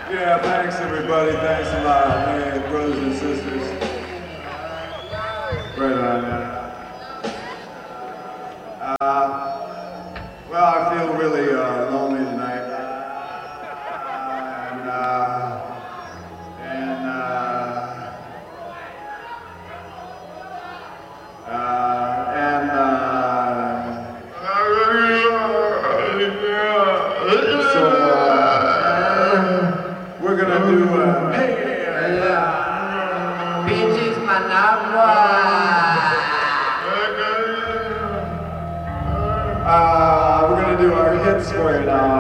Yeah, thanks everybody. Thanks a lot, man, brothers and sisters. Right on. Well, I feel really lonely tonight. We're gonna do Bitches Managua. we're gonna do our hits for you now.